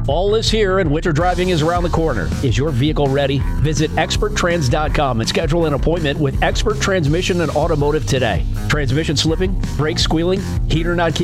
Fall is here and winter driving is around the corner. Is your vehicle ready? Visit experttrans.com and schedule an appointment with Expert Transmission and Automotive today. Transmission slipping, brake squealing, heater not keeping